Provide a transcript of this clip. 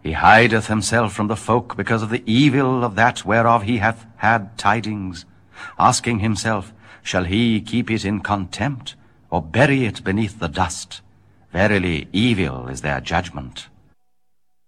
He hideth himself from the folk because of the evil of that whereof he hath had tidings, asking himself, shall he keep it in contempt, or bury it beneath the dust? Verily, evil is their judgment.